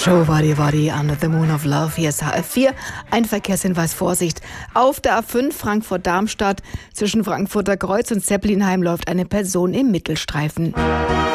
Show Wadi Under the Moon of Love. Hier ist HF4. Ein Verkehrshinweis, Vorsicht. Auf der A5 Frankfurt-Darmstadt zwischen Frankfurter Kreuz und Zeppelinheim läuft eine Person im Mittelstreifen.